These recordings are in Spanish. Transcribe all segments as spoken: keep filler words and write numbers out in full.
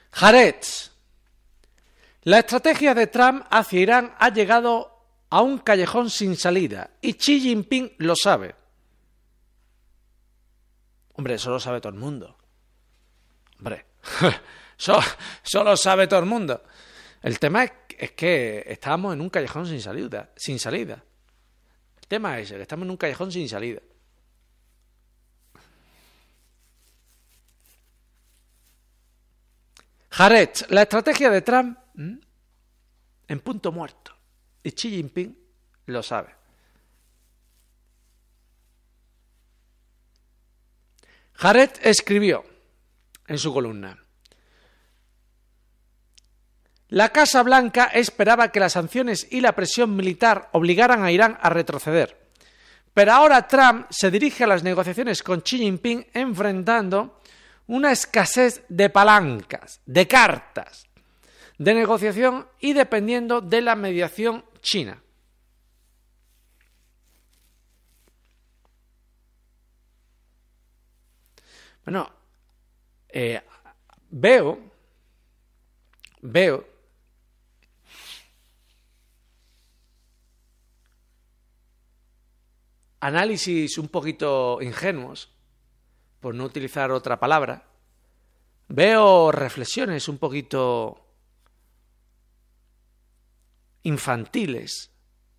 Haaretz. La estrategia de Trump hacia Irán ha llegado a un callejón sin salida y Xi Jinping lo sabe. Hombre, eso lo sabe todo el mundo. Hombre, eso, eso lo sabe todo el mundo. El tema es, es que estamos en un callejón sin salida, sin salida. El tema es ese, que estamos en un callejón sin salida. Haaretz, la estrategia de Trump ¿m? en punto muerto. Y Xi Jinping lo sabe. Haaretz escribió en su columna: la Casa Blanca esperaba que las sanciones y la presión militar obligaran a Irán a retroceder. Pero ahora Trump se dirige a las negociaciones con Xi Jinping enfrentando una escasez de palancas, de cartas, de negociación y dependiendo de la mediación china. Bueno, eh, veo, veo análisis un poquito ingenuos, por no utilizar otra palabra. Veo reflexiones un poquito infantiles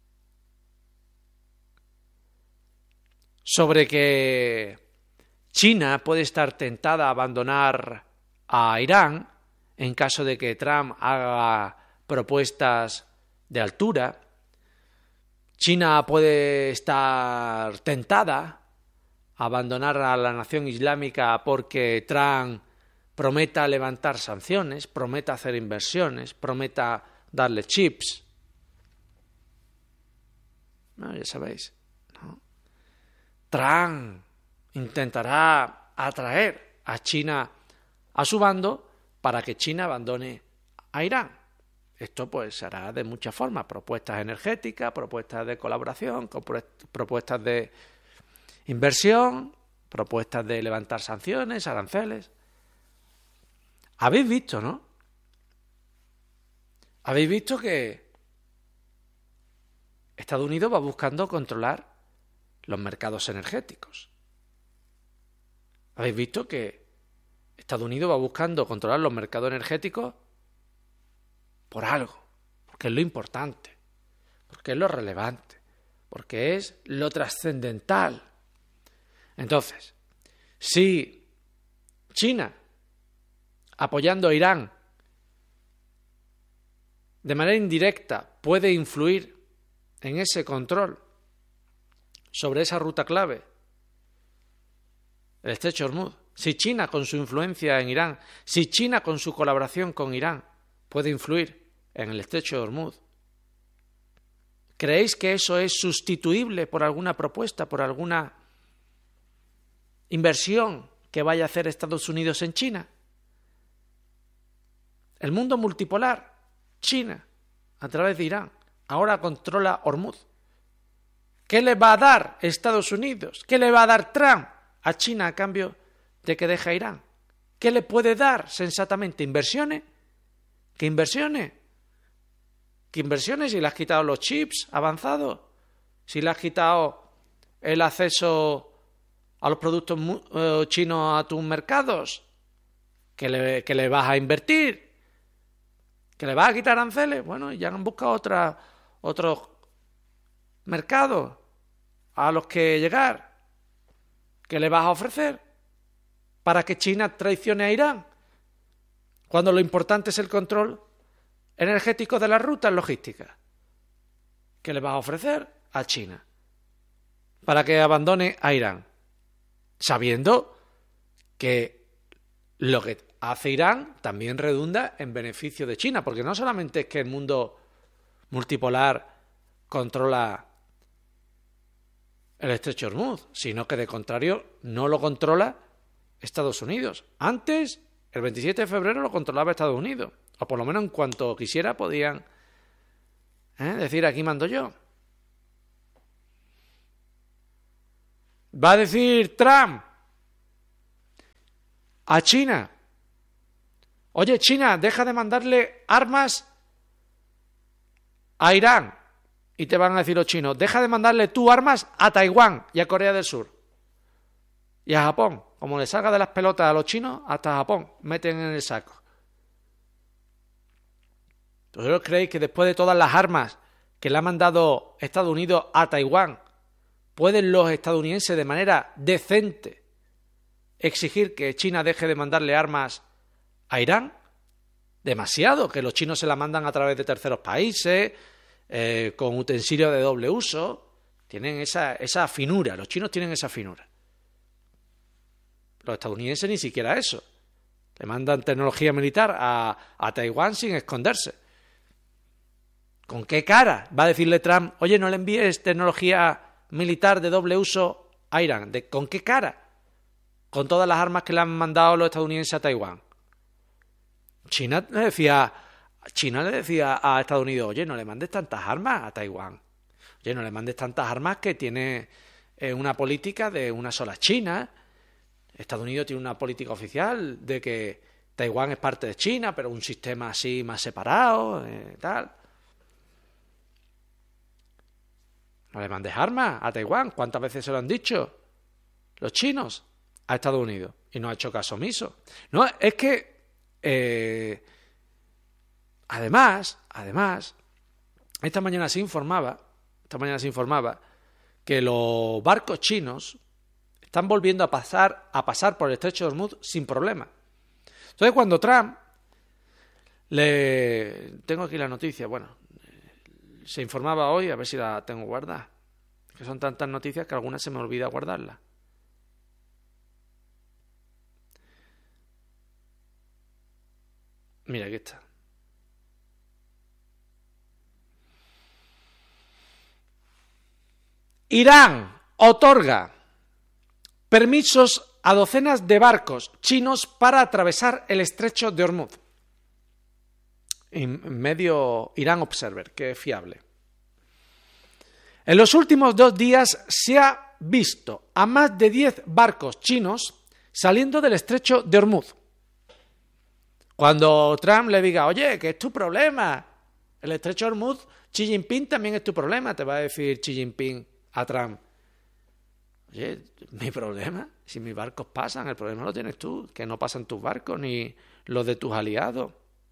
sobre que China puede estar tentada a abandonar a Irán en caso de que Trump haga propuestas de altura. China puede estar tentada a abandonar a la nación islámica porque Trump prometa levantar sanciones, prometa hacer inversiones, prometa darle chips. No, ya sabéis, ¿no? Trump intentará atraer a China a su bando para que China abandone a Irán. Esto pues se hará de muchas formas: propuestas energéticas, propuestas de colaboración, propuestas de inversión, propuestas de levantar sanciones, aranceles. Habéis visto, ¿no? Habéis visto que Estados Unidos va buscando controlar los mercados energéticos. Habéis visto que Estados Unidos va buscando controlar los mercados energéticos por algo, porque es lo importante, porque es lo relevante, porque es lo trascendental. Entonces, si China, apoyando a Irán, de manera indirecta puede influir en ese control sobre esa ruta clave, el estrecho de Hormuz, si China con su influencia en Irán, si China con su colaboración con Irán puede influir en el estrecho de Hormuz, ¿creéis que eso es sustituible por alguna propuesta, por alguna inversión que vaya a hacer Estados Unidos en China? El mundo multipolar, China, a través de Irán, ahora controla Hormuz. ¿Qué le va a dar Estados Unidos? ¿Qué le va a dar Trump a China a cambio de que deje a Irán? ¿Qué le puede dar sensatamente? ¿Inversiones? ¿Qué inversiones? ¿Qué inversiones? Si le has quitado los chips avanzados, si le has quitado el acceso a los productos uh, chinos a tus mercados, ¿qué le, qué le vas a invertir? ¿Que le vas a quitar aranceles? Bueno, ya han buscado otra, otros mercados a los que llegar. ¿Qué le vas a ofrecer para que China traicione a Irán? Cuando lo importante es el control energético de las rutas logísticas. ¿Qué le vas a ofrecer a China para que abandone a Irán? Sabiendo que lo que hace Irán también redunda en beneficio de China, porque no solamente es que el mundo multipolar controla el estrecho de Hormuz, sino que de contrario no lo controla Estados Unidos. Antes, el veintisiete de febrero lo controlaba Estados Unidos, o por lo menos en cuanto quisiera podían ¿eh? decir aquí mando yo. Va a decir Trump a China: Oye, China, deja de mandarle armas a Irán. Y te van a decir los chinos, deja de mandarle tú armas a Taiwán y a Corea del Sur. Y a Japón. Como le salga de las pelotas a los chinos, hasta Japón meten en el saco. ¿Vosotros creéis que después de todas las armas que le ha mandado Estados Unidos a Taiwán, pueden los estadounidenses de manera decente exigir que China deje de mandarle armas a Irán? Demasiado, que los chinos se la mandan a través de terceros países, eh, con utensilios de doble uso. Tienen esa, esa finura, los chinos tienen esa finura. Los estadounidenses ni siquiera eso. Le mandan tecnología militar a, a Taiwán sin esconderse. ¿Con qué cara va a decirle Trump, oye, no le envíes tecnología militar de doble uso a Irán? ¿De, ¿Con qué cara? Con todas las armas que le han mandado los estadounidenses a Taiwán. China le decía, China le decía a Estados Unidos, oye, no le mandes tantas armas a Taiwán. Oye, no le mandes tantas armas, que tiene eh, una política de una sola China. Estados Unidos tiene una política oficial de que Taiwán es parte de China, pero un sistema así más separado, eh, tal. No le mandes armas a Taiwán. ¿Cuántas veces se lo han dicho los chinos a Estados Unidos? Y no ha hecho caso omiso. No, es que eh, además, además, esta mañana se informaba, esta mañana se informaba que los barcos chinos están volviendo a pasar a pasar por el estrecho de Hormuz sin problema. Entonces, cuando Trump le tengo aquí la noticia, bueno, se informaba hoy, a ver si la tengo guardada, que son tantas noticias que algunas se me olvida guardarlas. Mira, aquí está. Irán otorga permisos a docenas de barcos chinos para atravesar el estrecho de Hormuz. En medio Irán Observer, que es fiable. En los últimos dos días se ha visto a más de diez barcos chinos saliendo del estrecho de Hormuz. Cuando Trump le diga, oye, ¿qué es tu problema? El estrecho de Hormuz, Xi Jinping también es tu problema, te va a decir Xi Jinping a Trump. Oye, ¿mi problema? Si mis barcos pasan, el problema lo tienes tú, que no pasan tus barcos ni los de tus aliados.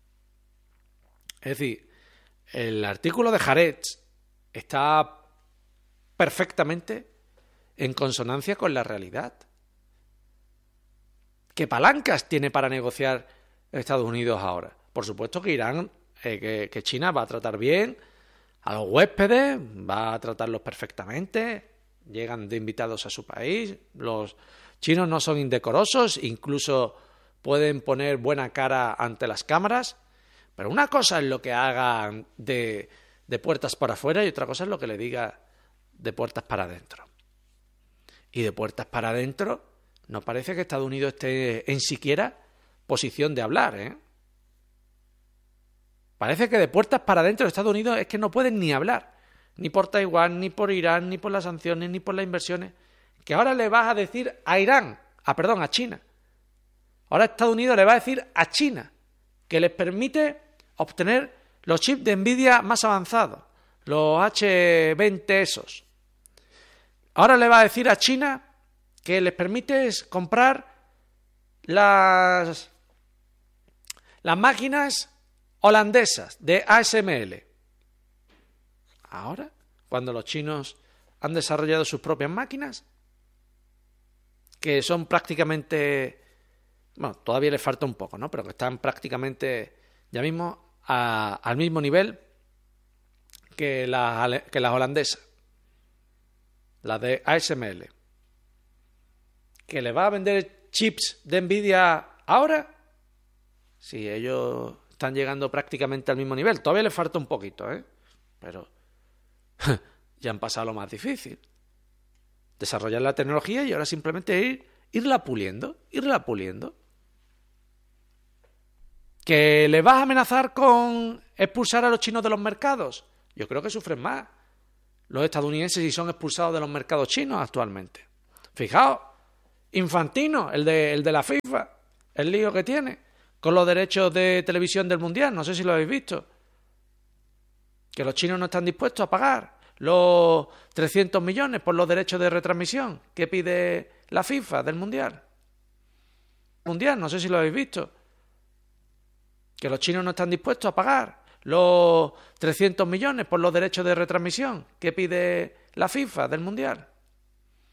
Es decir, el artículo de Haaretz está perfectamente en consonancia con la realidad. ¿Qué palancas tiene para negociar Estados Unidos ahora? Por supuesto que Irán, eh, que, que China va a tratar bien a los huéspedes, va a tratarlos perfectamente, llegan de invitados a su país, los chinos no son indecorosos, incluso pueden poner buena cara ante las cámaras. Pero una cosa es lo que hagan de, de puertas para afuera y otra cosa es lo que le diga de puertas para adentro. Y de puertas para adentro no parece que Estados Unidos esté en siquiera posición de hablar, ¿eh? Parece que de puertas para adentro Estados Unidos es que no pueden ni hablar. Ni por Taiwán, ni por Irán, ni por las sanciones, ni por las inversiones. Que ahora le vas a decir a Irán, ah, perdón, a China. Ahora Estados Unidos le va a decir a China que les permite obtener los chips de Nvidia más avanzados, los H veinte esos. Ahora le va a decir a China que les permite comprar las, las máquinas holandesas de A S M L. Ahora, cuando los chinos han desarrollado sus propias máquinas, que son prácticamente, bueno, todavía les falta un poco, ¿no? Pero que están prácticamente ya mismo a, al mismo nivel que las, que las holandesas, las de A S M L. ¿Que le va a vender chips de Nvidia ahora? Sí, ellos están llegando prácticamente al mismo nivel. Todavía les falta un poquito, ¿eh? Pero ya han pasado lo más difícil. Desarrollar la tecnología y ahora simplemente ir, irla puliendo, irla puliendo. ¿Que le vas a amenazar con expulsar a los chinos de los mercados? Yo creo que sufren más los estadounidenses si son expulsados de los mercados chinos actualmente. Fijaos, Infantino, el de, el de la FIFA, el lío que tiene con los derechos de televisión del Mundial, no sé si lo habéis visto, que los chinos no están dispuestos a pagar los trescientos millones por los derechos de retransmisión que pide la FIFA del Mundial. Mundial, no sé si lo habéis visto, que los chinos no están dispuestos a pagar los trescientos millones por los derechos de retransmisión que pide la FIFA del Mundial.